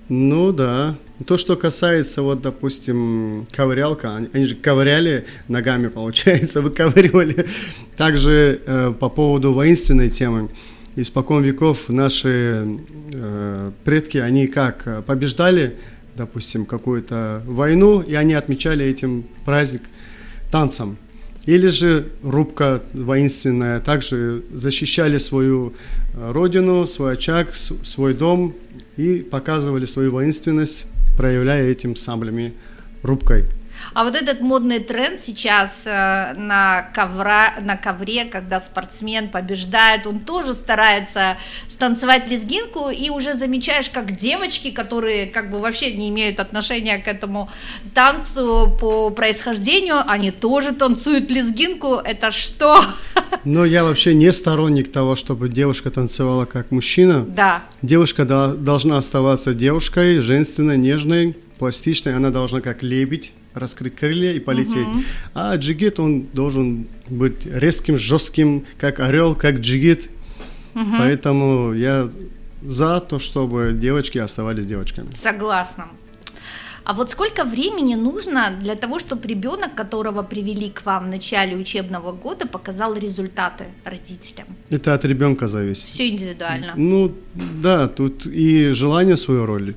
Ну да. То, что касается, вот, допустим, ковырялка, они же ковыряли ногами, получается, выковыривали. Также по поводу воинственной темы. Испокон веков наши предки, они как побеждали, допустим, какую-то войну, и они отмечали этим праздник танцем. Или же рубка воинственная, также защищали свою родину, свой очаг, свой дом и показывали свою воинственность, проявляя этим саблями, рубкой. А вот этот модный тренд сейчас на ковре, когда спортсмен побеждает, он тоже старается станцевать лезгинку, и уже замечаешь, как девочки, которые как бы вообще не имеют отношения к этому танцу по происхождению, они тоже танцуют лезгинку. Это что? Но я вообще не сторонник того, чтобы девушка танцевала как мужчина. Да. Девушка должна оставаться девушкой, женственной, нежной, пластичной. Она должна как лебедь раскрыть крылья и полететь. А джигит, он должен быть резким, жестким, как орел, как джигит. Поэтому я за то, чтобы девочки оставались девочками. Согласна. А вот сколько времени нужно для того, чтобы ребенок, которого привели к вам в начале учебного года, показал результаты родителям? Это от ребенка зависит. Все индивидуально. Ну да, тут и желание свою роль.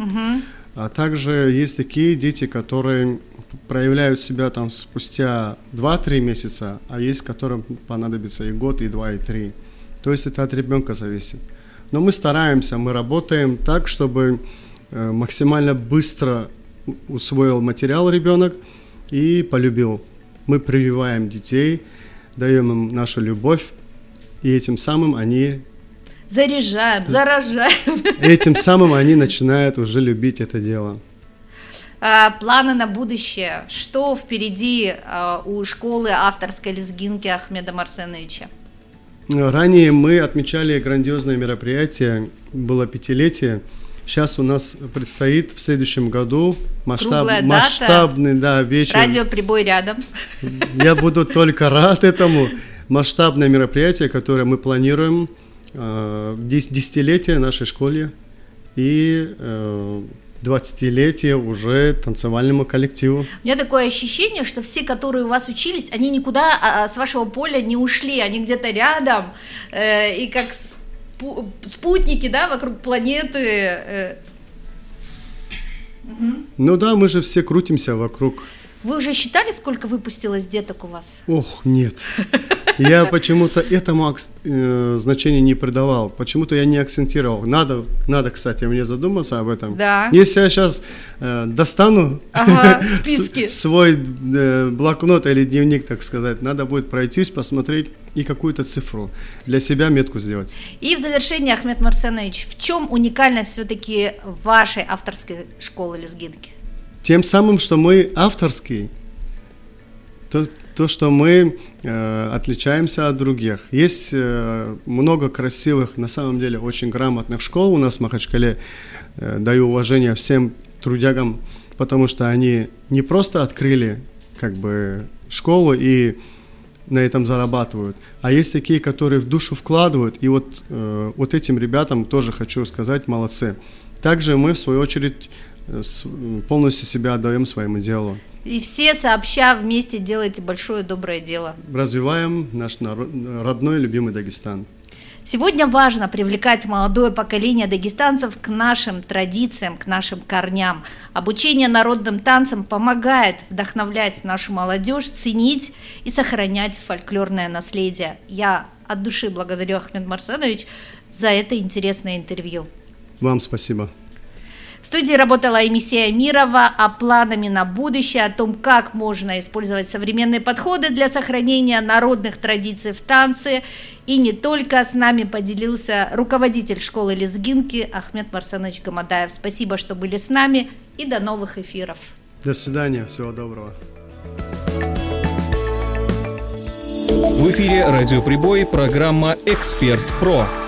А также есть такие дети, которые проявляют себя там спустя 2-3 месяца, а есть, которым понадобится и год, и 2, и 3. То есть это от ребенка зависит. Но мы стараемся, мы работаем так, чтобы максимально быстро усвоил материал ребенок и полюбил. Мы прививаем детей, даем им нашу любовь, и этим самым они... Заряжаем, заражаем. Этим самым они начинают уже любить это дело. Планы на будущее. Что впереди у школы авторской лезгинки Ахмеда Марсеновича? Ранее мы отмечали грандиозное мероприятие, было 5-летие. Сейчас у нас предстоит в следующем году масштабный вечер. Радиоприбой рядом. Я буду только рад этому. Масштабное мероприятие, которое мы планируем, 10-летие нашей школе и 20-летие уже танцевальному коллективу. У меня такое ощущение, что все, которые у вас учились, они никуда с вашего поля не ушли, они где-то рядом, и как спутники, да, вокруг планеты. Ну да, мы же все крутимся вокруг. Вы уже считали, сколько выпустилось деток у вас? Ох, нет. Я почему-то этому значения не придавал. Почему-то я не акцентировал. Надо, кстати, мне задуматься об этом. Да. Если я сейчас достану списки. свой блокнот или дневник, так сказать, надо будет пройтись, посмотреть и какую-то цифру для себя метку сделать. И в завершение, Ахмед Марсенович, в чем уникальность все-таки вашей авторской школы лезгинки? Тем самым, что мы авторские, то, что мы отличаемся от других. Есть много красивых, на самом деле, очень грамотных школ у нас в Махачкале. Даю уважение всем трудягам, потому что они не просто открыли как бы школу и на этом зарабатывают, а есть такие, которые в душу вкладывают, и вот этим ребятам тоже хочу сказать, молодцы. Также мы, в свою очередь, полностью себя отдаем своему делу. И все сообща вместе делаете большое доброе дело. Развиваем наш родной любимый Дагестан. Сегодня важно привлекать молодое поколение дагестанцев к нашим традициям, к нашим корням. Обучение народным танцам помогает вдохновлять нашу молодежь, ценить и сохранять фольклорное наследие. Я от души благодарю, Ахмед Марсенович, за это интересное интервью. Вам спасибо. В студии работала Эмисия Мирова, а планами на будущее, о том, как можно использовать современные подходы для сохранения народных традиций в танце. И не только, с нами поделился руководитель школы лезгинки Ахмед Марсенович Гамадаев. Спасибо, что были с нами, и до новых эфиров. До свидания, всего доброго. В эфире «Радиоприбой», программа «Эксперт Про».